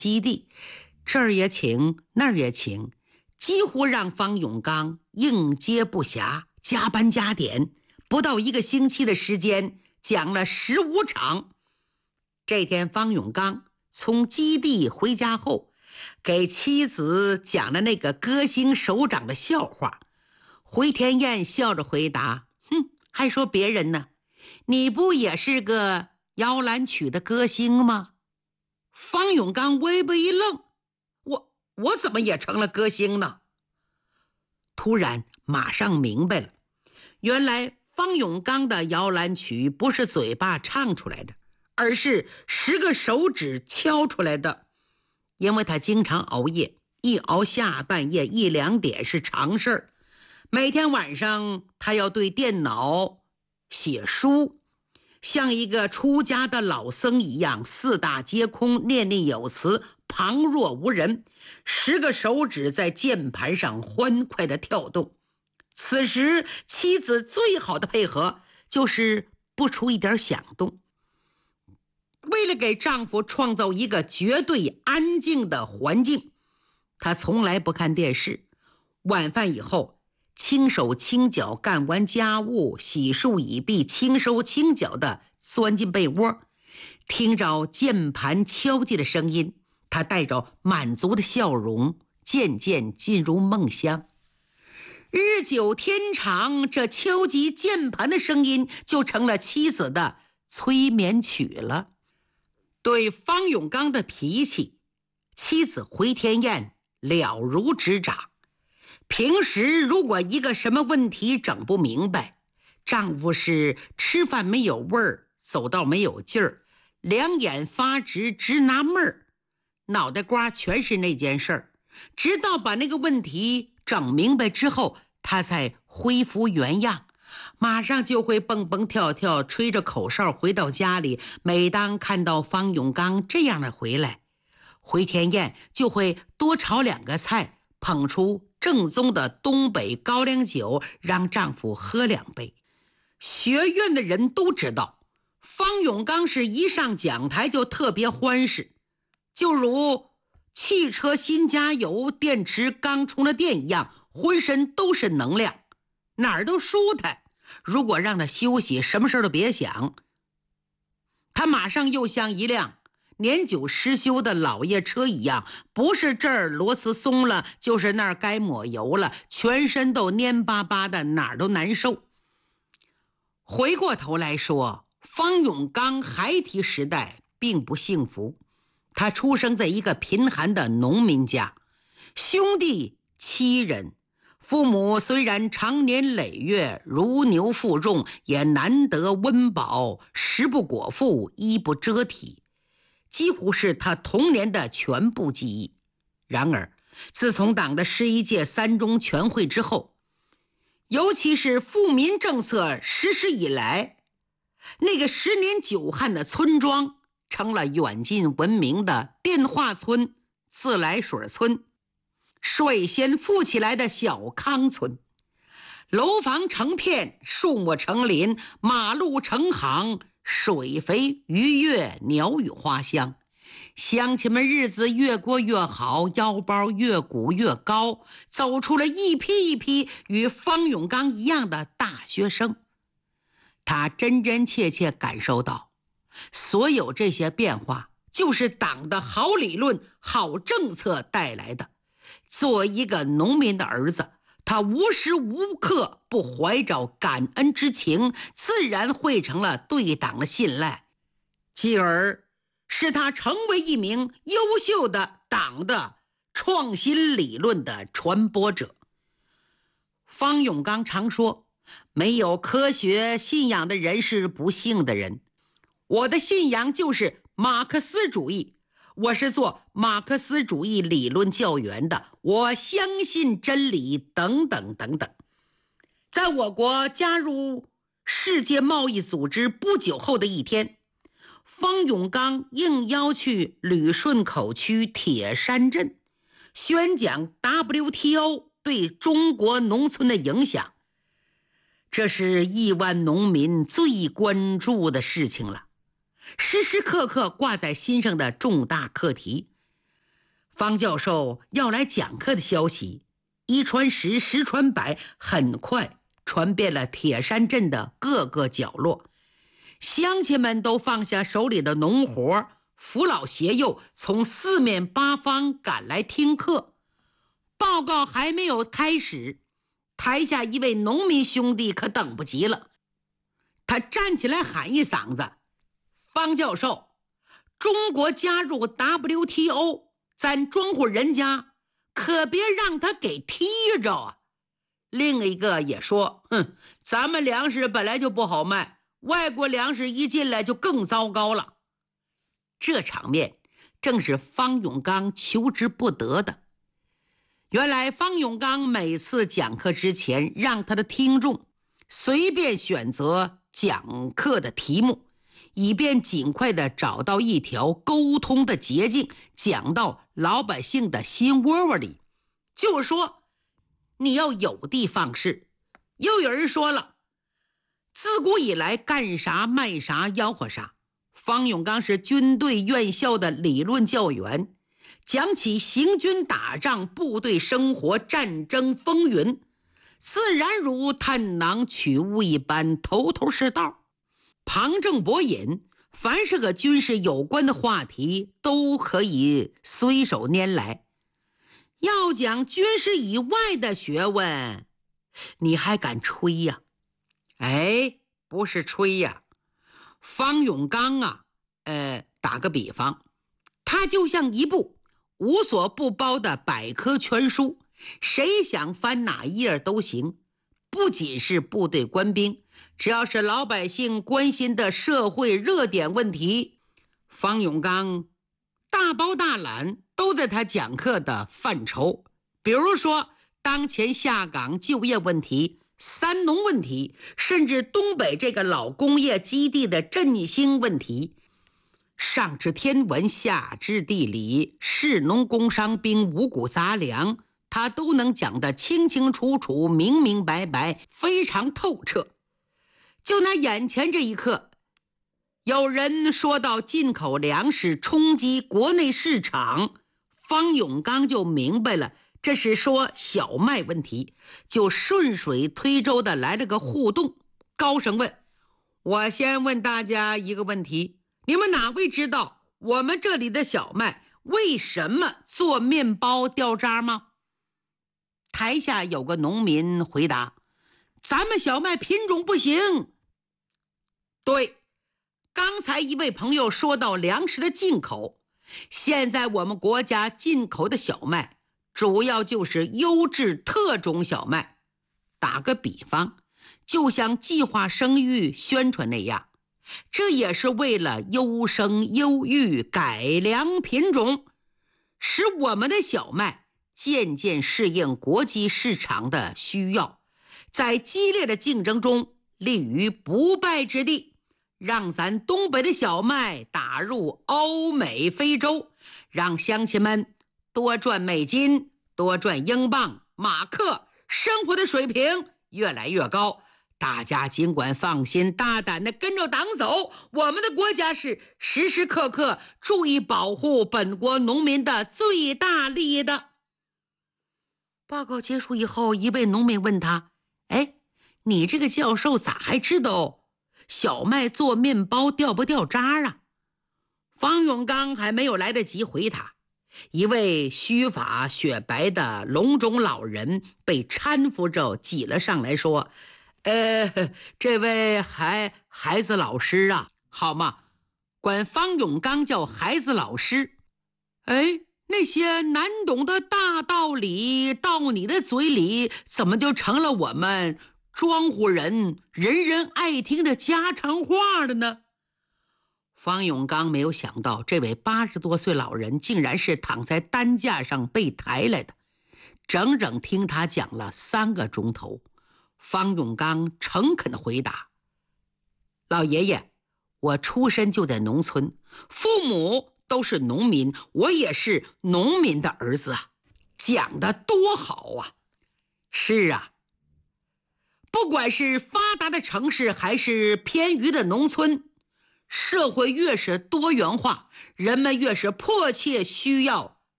基地，这儿也请，那儿也请，几乎让方永刚应接不暇，加班加点，不到1个星期的时间讲了15场。这天方永刚从基地回家后，给妻子讲了那个歌星首长的笑话。回天燕笑着回答：还说别人呢，你不也是个摇篮曲的歌星吗？方永刚微微一愣，我怎么也成了歌星呢？突然马上明白了，原来方永刚的摇篮曲不是嘴巴唱出来的，而是10个手指敲出来的。因为他经常熬夜，一熬下半夜1、2点是常事儿。每天晚上他要对电脑写书，像一个出家的老僧一样4大皆空，念念有词，旁若无人，10个手指在键盘上欢快地跳动。此时妻子最好的配合就是不出一点响动。为了给丈夫创造一个绝对安静的环境，她从来不看电视。晚饭以后，轻手轻脚干完家务，洗漱已毕，轻手轻脚地钻进被窝，听着键盘敲击的声音，她带着满足的笑容，渐渐进入梦乡。日久天长，这敲击键盘的声音就成了妻子的催眠曲了。对方永刚的脾气，妻子回天燕了如指掌。平时如果一个什么问题整不明白，丈夫是吃饭没有味儿，走道没有劲儿，两眼发直，直纳闷儿，脑袋瓜全是那件事儿，直到把那个问题整明白之后，他才恢复原样，马上就会蹦蹦跳跳，吹着口哨回到家里。每当看到方永刚这样的回来，回天燕就会多炒2个菜，捧出正宗的东北高粱酒，让丈夫喝2杯。学院的人都知道，方永刚是一上讲台就特别欢实，就如汽车新加油，电池刚充了电一样，浑身都是能量，哪儿都舒坦。如果让他休息，什么事都别想，他马上又像一辆年久失修的老爷车一样，不是这儿螺丝松了，就是那儿该抹油了，全身都蔫巴巴的，哪儿都难受。回过头来说，方永刚孩提时代并不幸福。他出生在一个贫寒的农民家，兄弟7人，父母虽然长年累月如牛负重，也难得温饱，食不果腹，衣不遮体，几乎是他童年的全部记忆。然而自从党的11届3中全会之后，尤其是富民政策实施以来，那个10年久旱的村庄成了远近闻名的电话村、自来水村，水先富起来的小康村，楼房成片，树木成林，马路成行，水肥鱼跃，鸟语花香。乡亲们日子越过越好，腰包越鼓越高，走出了一批一批与方永刚一样的大学生。他真真切切感受到，所有这些变化就是党的好理论、好政策带来的。作为一个农民的儿子，他无时无刻不怀着感恩之情，自然汇成了对党的信赖，继而使他成为一名优秀的党的创新理论的传播者。方永刚常说，没有科学信仰的人是不幸的人。我的信仰就是马克思主义，我是做马克思主义理论教员的，我相信真理等等等等。在我国加入世界贸易组织不久后的一天，方永刚应邀去旅顺口区铁山镇宣讲 WTO 对中国农村的影响。这是亿万农民最关注的事情了，时时刻刻挂在心上的重大课题。 方教授要来讲课的消息一传十，十传百，很快传遍了铁山镇的各个角落。乡亲们都放下手里的农活，扶老携幼，从四面八方赶来听课。报告还没有开始，台下一位农民兄弟可等不及了，他站起来喊一嗓子：方教授，中国加入 WTO， 咱庄户人家可别让他给踢着啊！另一个也说：咱们粮食本来就不好卖，外国粮食一进来就更糟糕了。这场面正是方永刚求之不得的。原来方永刚每次讲课之前，让他的听众随便选择讲课的题目，以便尽快的找到一条沟通的捷径，讲到老百姓的心窝窝里。就是说，你要有的放矢。又有人说了，自古以来干啥卖啥吆喝啥。方永刚是军队院校的理论教员，讲起行军打仗、部队生活、战争风云，自然如探囊取物一般，头头是道，旁征博引。凡是和军事有关的话题都可以随手拈来。要讲军事以外的学问，你还敢吹呀？不是吹呀。方永刚啊，打个比方，他就像一部无所不包的百科全书，谁想翻哪一页都行。不仅是部队官兵，只要是老百姓关心的社会热点问题，方永刚大包大揽，都在他讲课的范畴。比如说当前下岗就业问题、三农问题，甚至东北这个老工业基地的振兴问题，上知天文，下知地理，士农工商兵五谷杂粮，他都能讲得清清楚楚、明明白白，非常透彻。就拿眼前这一刻，有人说到进口粮食冲击国内市场，方永刚就明白了，这是说小麦问题，就顺水推舟的来了个互动。高声问：我先问大家一个问题，你们哪位知道我们这里的小麦为什么做面包掉渣吗？台下有个农民回答：咱们小麦品种不行。对，刚才一位朋友说到粮食的进口，现在我们国家进口的小麦主要就是优质特种小麦。打个比方，就像计划生育宣传那样，这也是为了优生优育，改良品种，使我们的小麦渐渐适应国际市场的需要，在激烈的竞争中立于不败之地，让咱东北的小麦打入欧美非洲，让乡亲们多赚美金，多赚英镑、马克，生活的水平越来越高。大家尽管放心，大胆的跟着党走，我们的国家是时时刻刻注意保护本国农民的最大利益的。报告结束以后，一位农民问他：你这个教授咋还知道小麦做面包掉不掉渣啊？方永刚还没有来得及回答，一位须发雪白的隆中老人被搀扶着挤了上来，说：这位孩子老师啊，好吗？管方永刚叫孩子老师。那些难懂的大道理到你的嘴里，怎么就成了我们庄户人人人爱听的家常话了呢？方永刚没有想到，这位80多岁老人竟然是躺在担架上被抬来的，整整听他讲了3个钟头。方永刚诚恳地回答：老爷爷，我出身就在农村，父母都是农民，我也是农民的儿子啊，讲得多好啊！是啊，不管是发达的城市还是偏渔的农村，社会越是多元化，人们越是迫切需要